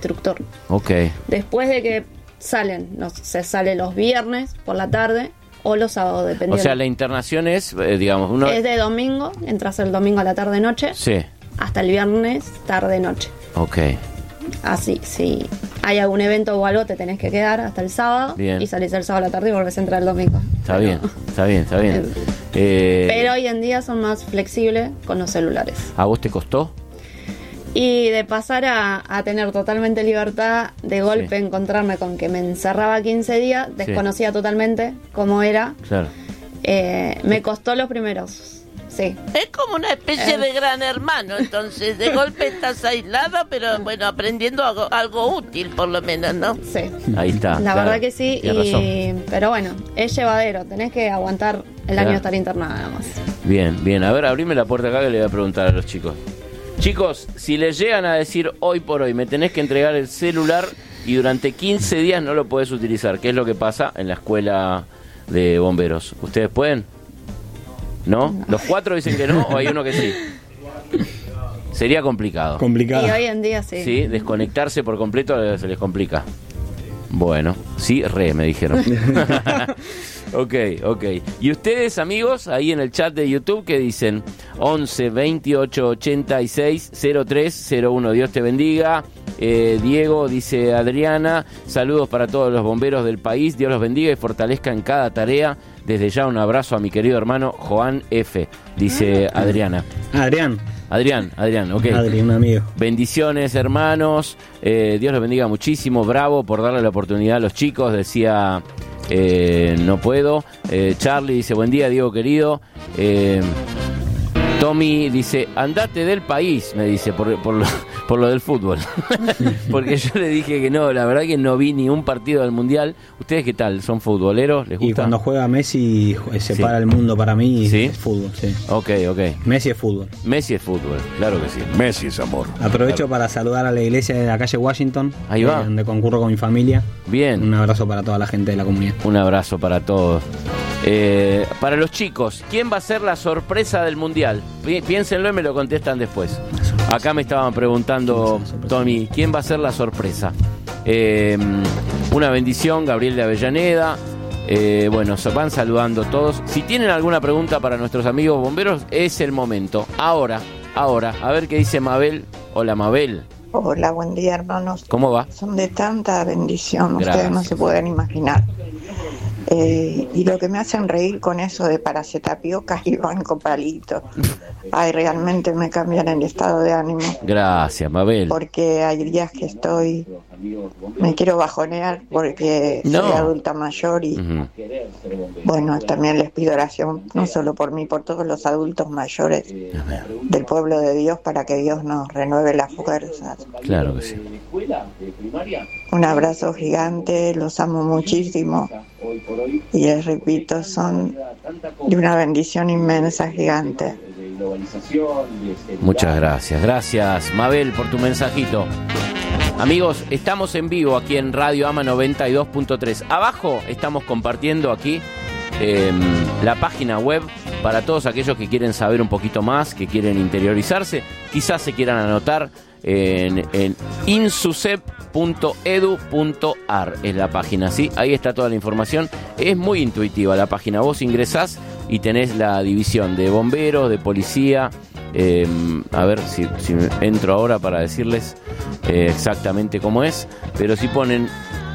instructor. Ok. Después de que salen, se sale los viernes por la tarde o los sábados, dependiendo. O sea, la internación es, digamos, Es de domingo, entras el domingo a la tarde-noche. Sí. Hasta el viernes, tarde-noche. Ok. Así, si hay algún evento o algo, te tenés que quedar hasta el sábado. Bien. Y salís el sábado a la tarde y volvés a entrar el domingo. Está bien. Pero hoy en día son más flexibles con los celulares. ¿A vos te costó? Y de pasar a tener totalmente libertad, de golpe encontrarme con que me encerraba 15 días, desconocía totalmente cómo era. Claro. Me costó los primeros. Sí. Es como una especie de gran hermano, entonces de golpe estás aislada, pero bueno, aprendiendo algo útil por lo menos, ¿no? Sí. Ahí está. La verdad que sí, pero bueno, es llevadero, tenés que aguantar el año de estar internada nada más. Bien, a ver, abrime la puerta acá que le voy a preguntar a los chicos. Chicos, si les llegan a decir hoy por hoy, me tenés que entregar el celular y durante 15 días no lo podés utilizar, ¿qué es lo que pasa en la escuela de bomberos? ¿Ustedes pueden? ¿No? ¿Los 4 dicen que no o hay uno que sí? Sería complicado. Y hoy en día sí. Sí, desconectarse por completo se les complica. Bueno, sí, me dijeron. Ok. ¿Y ustedes, amigos, ahí en el chat de YouTube, qué dicen? 11 28 86 03 01. Dios te bendiga. Diego, dice Adriana, saludos para todos los bomberos del país. Dios los bendiga y fortalezca en cada tarea. Desde ya un abrazo a mi querido hermano Joan F., dice Adriana. Adrián, ok. Adrián, un amigo. Bendiciones, hermanos. Dios los bendiga muchísimo. Bravo por darle la oportunidad a los chicos, decía no puedo. Charlie dice, buen día, Diego querido. Tommy dice, andate del país, me dice, por lo del fútbol. Porque yo le dije que no, la verdad que no vi ni un partido del Mundial. ¿Ustedes qué tal? ¿Son futboleros? ¿Les gusta? Y cuando juega Messi se para el mundo para mí y es fútbol, sí. Ok. Messi es fútbol. Messi es fútbol, claro que sí. Messi es amor. Aprovecho para saludar a la iglesia de la calle Washington. Ahí va. Donde concurro con mi familia. Bien. Un abrazo para toda la gente de la comunidad. Un abrazo para todos. Para los chicos, ¿quién va a ser la sorpresa del Mundial? Piénsenlo y me lo contestan después. Acá me estaban preguntando, Tommy, ¿quién va a ser la sorpresa? Una bendición, Gabriel de Avellaneda. Bueno, se van saludando todos. Si tienen alguna pregunta para nuestros amigos bomberos, es el momento. Ahora. A ver qué dice Mabel. Hola, Mabel. Hola, buen día, hermanos. ¿Cómo va? Son de tanta bendición, Gracias. ustedes no se pueden imaginar. Y lo que me hacen reír con eso de paracetapiocas y banco palito. Ay, realmente me cambian el estado de ánimo. Gracias, Mabel. Porque hay días que me quiero bajonear porque soy adulta mayor y bueno, también les pido oración, no solo por mí, por todos los adultos mayores del pueblo de Dios, para que Dios nos renueve las fuerzas. Claro que sí. Un abrazo gigante, los amo muchísimo y les repito, son de una bendición inmensa, gigante. Muchas gracias Mabel por tu mensajito. Amigos, estamos en vivo aquí en Radio Ama 92.3. Abajo estamos compartiendo aquí la página web para todos aquellos que quieren saber un poquito más, que quieren interiorizarse, quizás se quieran anotar en insusep.edu.ar es la página, ¿sí? Ahí está toda la información. Es muy intuitiva la página. Vos ingresás y tenés la división de bomberos, de policía. A ver si entro ahora para decirles exactamente cómo es. Pero si ponen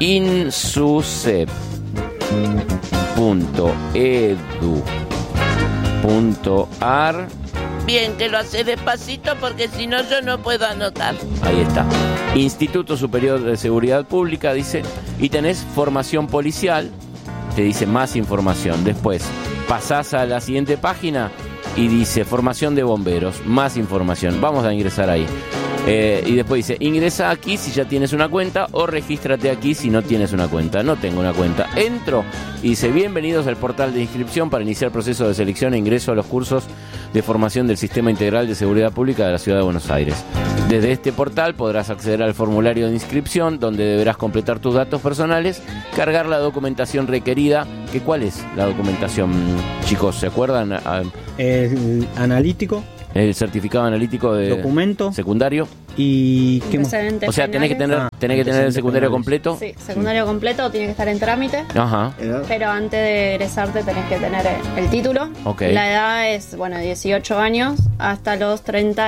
insusep.edu.ar. Bien, que lo hace despacito porque si no yo no puedo anotar. Ahí está. Instituto Superior de Seguridad Pública, dice, y tenés formación policial, te dice más información. Después pasás a la siguiente página y dice formación de bomberos, más información. Vamos a ingresar ahí. Y después dice, ingresa aquí si ya tienes una cuenta o regístrate aquí si no tienes una cuenta. No tengo una cuenta. Entro y dice, bienvenidos al portal de inscripción para iniciar proceso de selección e ingreso a los cursos de formación del Sistema Integral de Seguridad Pública de la Ciudad de Buenos Aires. Desde este portal podrás acceder al formulario de inscripción, donde deberás completar tus datos personales, cargar la documentación requerida. ¿Cuál es la documentación, chicos? ¿Se acuerdan? El analítico. El certificado analítico de documento secundario. ¿Y qué más? O sea, tenés que tener el secundario completo. Sí, secundario completo, tiene que estar en trámite. Ajá. Pero antes de egresarte tenés que tener el título. Okay. La edad es, 18 años hasta los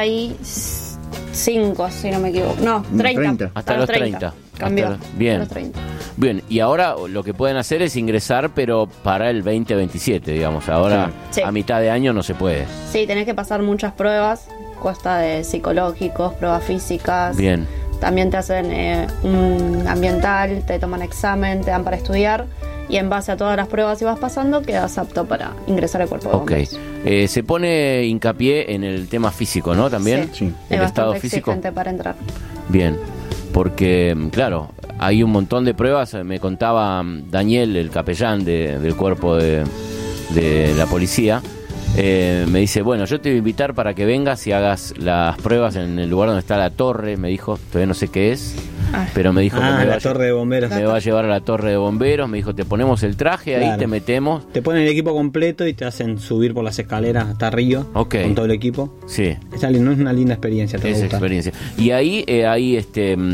35, si no me equivoco. No, 30. Hasta los 30. Cambió. Bien. Hasta los 30. Bien, y ahora lo que pueden hacer es ingresar, pero para el 2027, digamos. Ahora, sí. A mitad de año no se puede. Sí, tenés que pasar muchas pruebas. Consta de psicológicos, pruebas físicas. Bien. También te hacen un ambiental, te toman examen, te dan para estudiar. Y en base a todas las pruebas que vas pasando, quedas apto para ingresar al cuerpo de bomberos. Se pone hincapié en el tema físico, ¿no? También. Sí. El Es estado bastante físico. exigente para entrar. Bien. Porque, claro, hay un montón de pruebas. Me contaba Daniel, el capellán del cuerpo de la policía. Me dice, bueno, yo te voy a invitar para que vengas y hagas las pruebas en el lugar donde está la torre. Me dijo, todavía no sé qué es, pero me dijo que la torre de bomberos. me va a llevar a la torre de bomberos. Me dijo, te ponemos el traje, ahí te metemos. Te ponen el equipo completo y te hacen subir por las escaleras hasta arriba con todo el equipo. Sí. Es una linda experiencia. Esa experiencia. Y ahí hay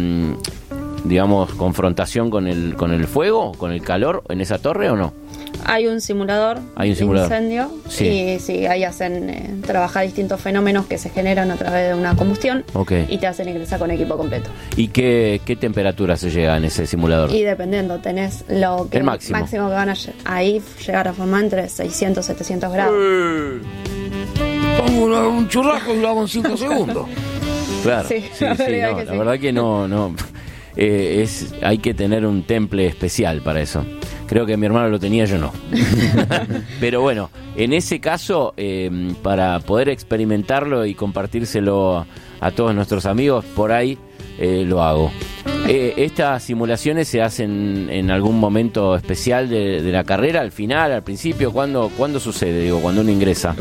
digamos, confrontación con el fuego, con el calor en esa torre, ¿o no? Hay un simulador de incendio y sí, ahí hacen trabajar distintos fenómenos que se generan a través de una combustión y te hacen ingresar con equipo completo. ¿Y qué temperatura se llega en ese simulador? Y dependiendo, tenés el máximo que van a ahí llegar a formar entre 600 y 700 grados. Pongo un churrasco y lo hago en 5 segundos. Claro, sí, la verdad que no. Hay que tener un temple especial para eso. Creo que mi hermano lo tenía, yo no. Pero bueno, en ese caso, para poder experimentarlo y compartírselo a todos nuestros amigos, por ahí lo hago. ¿Estas simulaciones se hacen en algún momento especial de la carrera, al final, al principio? ¿Cuándo sucede? Digo, cuando uno ingresa.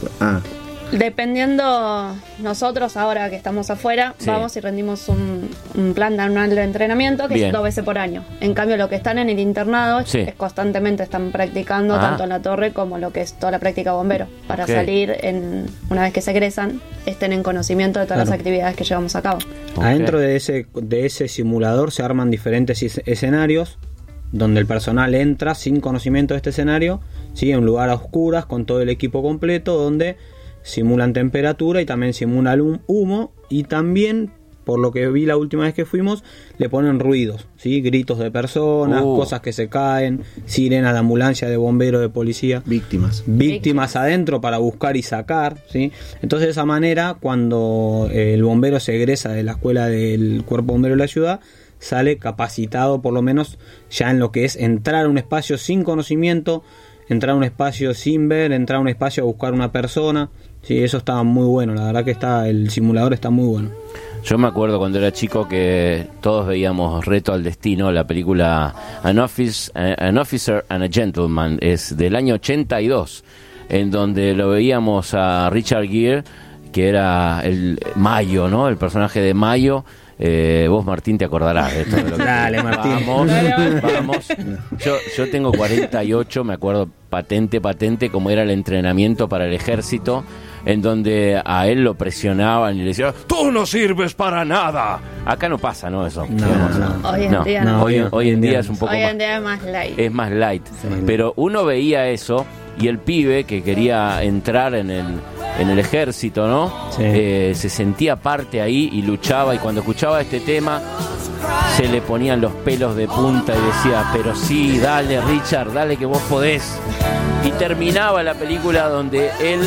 Dependiendo, nosotros ahora que estamos afuera, vamos y rendimos un plan anual de entrenamiento que es 2 veces por año. En cambio, lo que están en el internado es constantemente están practicando tanto en la torre como lo que es toda la práctica bombero, para salir una vez que se egresan, estén en conocimiento de todas las actividades que llevamos a cabo. Adentro de ese simulador se arman diferentes escenarios donde el personal entra sin conocimiento de este escenario, en un lugar a oscuras con todo el equipo completo, donde simulan temperatura y también simulan humo, y también, por lo que vi la última vez que fuimos, le ponen ruidos, gritos de personas, cosas que se caen, sirenas de ambulancia, de bomberos, de policía, víctimas adentro para buscar y sacar, Entonces, de esa manera, cuando el bombero se egresa de la escuela del Cuerpo Bombero de la Ciudad, sale capacitado, por lo menos ya en lo que es entrar a un espacio sin conocimiento, entrar a un espacio sin ver, entrar a un espacio a buscar una persona. Sí, eso estaba muy bueno, la verdad que el simulador está muy bueno. Yo me acuerdo cuando era chico que todos veíamos Reto al Destino, la película An Officer and a Gentleman, es del año 82, en donde lo veíamos a Richard Gere, que era el Mayo, ¿no? El personaje de Mayo. Vos, Martín, te acordarás de esto. Dale, Martín. Vamos. Yo tengo 48, me acuerdo patente como era el entrenamiento para el ejército, en donde a él lo presionaban y le decían, ¡tú no sirves para nada! Acá no pasa, ¿no? Eso. No. Hoy en día no. Hoy en día es un poco Hoy en día es más light. Es más light. Sí. Pero uno veía eso, y el pibe que quería entrar en el ejército, ¿no? Sí. Se sentía parte ahí y luchaba, y cuando escuchaba este tema se le ponían los pelos de punta y decía, pero sí, dale Richard, dale que vos podés. Y terminaba la película donde él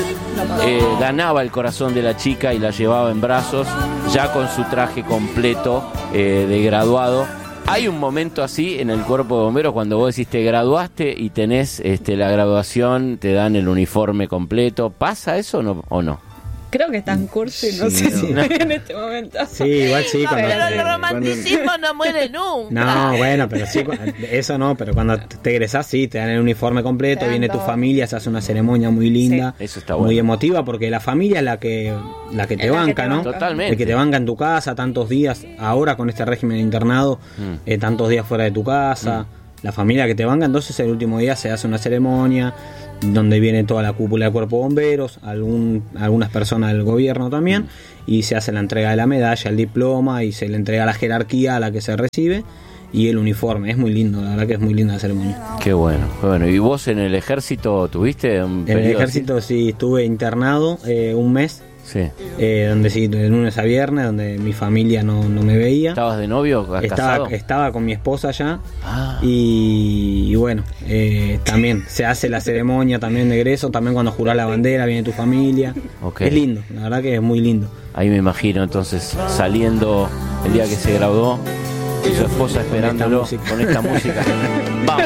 ganaba el corazón de la chica y la llevaba en brazos, ya con su traje completo de graduado. Hay un momento así en el Cuerpo de Bomberos cuando vos decís te graduaste y tenés la graduación, te dan el uniforme completo. ¿Pasa eso o no? Creo que está en curso y no sé si en este momento. Sí, igual sí. Pero el romanticismo no muere nunca. No, bueno, pero sí, eso no, pero cuando te egresás sí, te dan el uniforme completo, viene tu familia, se hace una ceremonia muy linda, eso está bueno, muy emotiva, porque la familia es la que te banca, ¿no? Totalmente. El que te banca en tu casa tantos días, ahora con este régimen de internado, tantos días fuera de tu casa. la familia que te banca. Entonces el último día se hace una ceremonia donde viene toda la cúpula del cuerpo de bomberos, algunas personas del gobierno también, y se hace la entrega de la medalla, el diploma, y se le entrega la jerarquía a la que se recibe y el uniforme. Es muy lindo, la verdad que es muy linda la ceremonia. Qué bueno. ¿Y vos en el ejército tuviste un periodo? En el ejército así? Sí, estuve internado un mes. Sí. Donde sí, de lunes a viernes, donde mi familia no me veía. ¿Estabas de novio? ¿Casado? Estaba con mi esposa ya. Y bueno, también se hace la ceremonia también de egreso, también cuando jurás la bandera viene tu familia. Okay. Es lindo, la verdad que es muy lindo. Ahí me imagino entonces saliendo el día que se graduó y su esposa esperándolo con esta música. Vamos.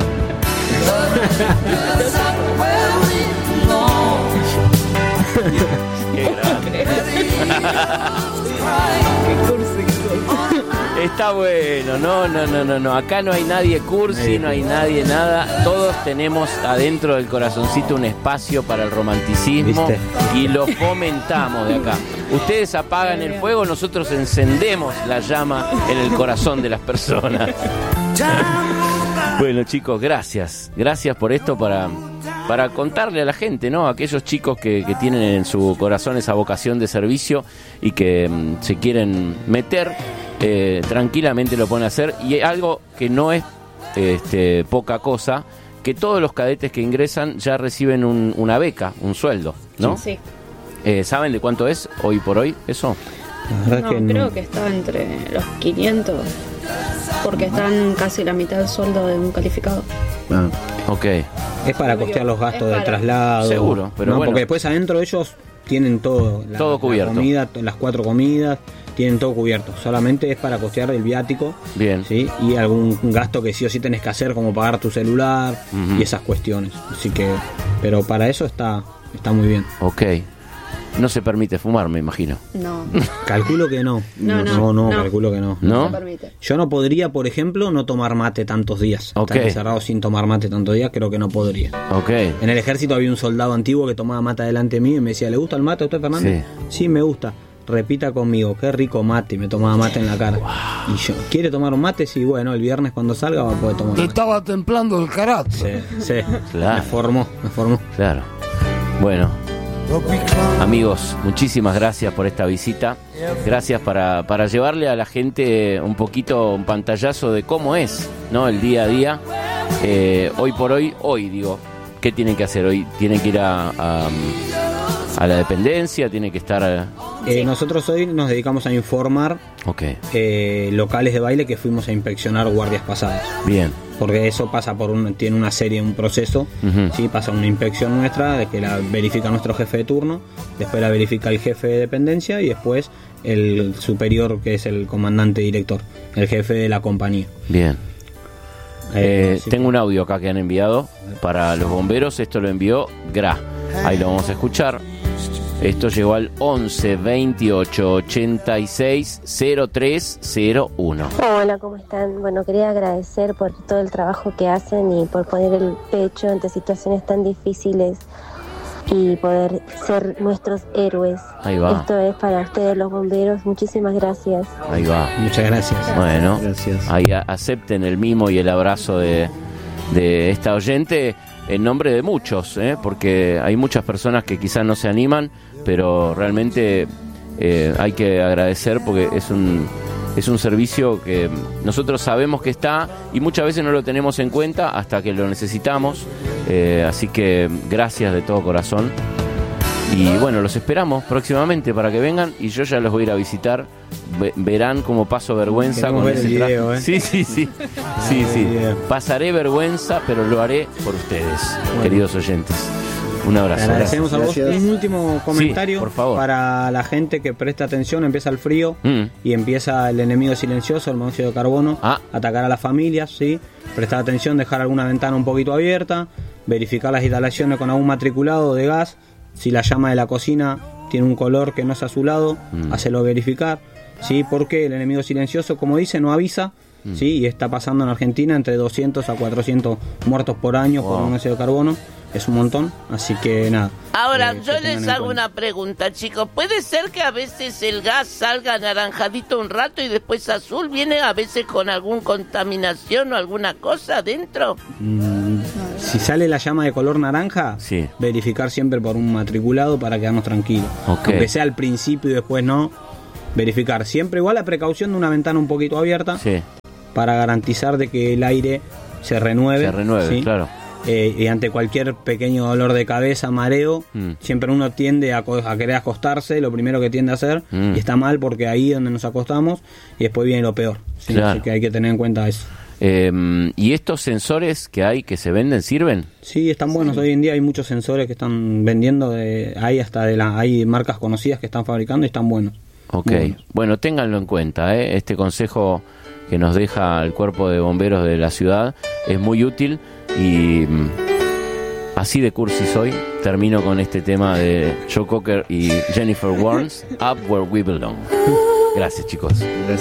Qué grande. Está bueno, no. Acá no hay nadie cursi, no hay nadie nada. Todos tenemos adentro del corazoncito un espacio para el romanticismo. ¿Viste? Y lo fomentamos de acá. Ustedes apagan el fuego, nosotros encendemos la llama en el corazón de las personas. Bueno, chicos, gracias. Gracias por esto para contarle a la gente, ¿no? Aquellos chicos que tienen en su corazón esa vocación de servicio y que se quieren meter, tranquilamente lo pueden hacer. Y algo que no es poca cosa, que todos los cadetes que ingresan ya reciben una beca, un sueldo, ¿no? Sí. ¿Saben de cuánto es hoy por hoy eso? Creo que está entre los 500, porque están casi la mitad del sueldo de un calificado. Ok. Es para costear los gastos del traslado. Seguro, pero bueno. Porque después adentro ellos tienen todo. Todo cubierto. La comida, las 4 comidas, tienen todo cubierto. Solamente es para costear el viático. Bien. ¿Sí? Y algún gasto que sí o sí tenés que hacer, como pagar tu celular y esas cuestiones. Así que, pero para eso está muy bien. Ok. No se permite fumar, me imagino. No. Calculo que no. No, calculo que no. ¿No? se permite. Yo no podría, por ejemplo, no tomar mate tantos días. Ok. Estar encerrado sin tomar mate tantos días, creo que no podría. Ok. En el ejército había un soldado antiguo que tomaba mate delante de mí y me decía, ¿le gusta el mate a usted, Fernández? Sí, me gusta. Repita conmigo, qué rico mate. Y me tomaba mate en la cara. Wow. Y yo, ¿quiere tomar un mate? Sí, bueno, el viernes cuando salga va a poder tomar mate. Te estaba templando el carácter. Sí. Claro. Me formó. Claro. Bueno. Amigos, muchísimas gracias por esta visita. Gracias para llevarle a la gente un poquito un pantallazo de cómo es, ¿no? El día a día. Hoy por hoy, ¿qué tienen que hacer hoy? ¿Tienen que ir a la dependencia? ¿Tienen que estar...? Nosotros hoy nos dedicamos a informar locales de baile que fuimos a inspeccionar guardias pasadas. Bien. Porque eso pasa tiene una serie, un proceso, ¿sí? Pasa una inspección nuestra, de que la verifica nuestro jefe de turno, después la verifica el jefe de dependencia y después el superior, que es el comandante director, el jefe de la compañía. Bien. Tengo un audio acá que han enviado para los bomberos. Esto lo envió Gra. Ahí lo vamos a escuchar. Esto llegó al 11 28 86 0301. Hola, ¿cómo están? Bueno, quería agradecer por todo el trabajo que hacen y por poner el pecho ante situaciones tan difíciles y poder ser nuestros héroes. Ahí va. Esto es para ustedes, los bomberos. Muchísimas gracias. Ahí va. Muchas gracias. Bueno, gracias. Ahí acepten el mimo y el abrazo de esta oyente en nombre de muchos, porque hay muchas personas que quizás no se animan, pero realmente hay que agradecer porque es un servicio que nosotros sabemos que está y muchas veces no lo tenemos en cuenta hasta que lo necesitamos, así que gracias de todo corazón y bueno, los esperamos próximamente para que vengan y yo ya los voy a ir a visitar. Verán cómo paso vergüenza con ese traje. Sí. Pasaré vergüenza, pero lo haré por ustedes, queridos oyentes. Un abrazo. Agradecemos a vos. Un último comentario, por favor. Para la gente que presta atención. Empieza el frío y empieza el enemigo silencioso, el monóxido de carbono, atacar a las familias, ¿sí? Prestar atención, dejar alguna ventana un poquito abierta, verificar las instalaciones con algún matriculado de gas. Si la llama de la cocina tiene un color que no es azulado, hacelo verificar, ¿sí? Porque el enemigo silencioso, como dice, no avisa, ¿sí? Y está pasando en Argentina entre 200 a 400 muertos por año por monóxido de carbono. Es un montón, así que nada. Ahora, yo les hago una pregunta, chicos. ¿Puede ser que a veces el gas salga anaranjadito un rato y después azul? ¿Viene a veces con alguna contaminación o alguna cosa adentro? Si sale la llama de color naranja, verificar siempre por un matriculado para quedarnos tranquilos. Aunque sea al principio y después no, verificar. Siempre igual la precaución de una ventana un poquito abierta para garantizar de que el aire se renueve. ¿sí? Claro. Y ante cualquier pequeño dolor de cabeza, mareo, siempre uno tiende a querer acostarse, lo primero que tiende a hacer, y está mal porque ahí es donde nos acostamos y después viene lo peor. ¿sí? Claro. Así que hay que tener en cuenta eso. ¿Y estos sensores que hay, que se venden, sirven? Sí, están buenos. Hoy en día hay muchos sensores que están vendiendo, hay hasta hay marcas conocidas que están fabricando y están buenos. Ok, bueno, ténganlo en cuenta, este consejo que nos deja el Cuerpo de Bomberos de la ciudad es muy útil. Y así de cursi soy, termino con este tema de Joe Cocker y Jennifer Warnes, Up Where We Belong. Gracias, chicos.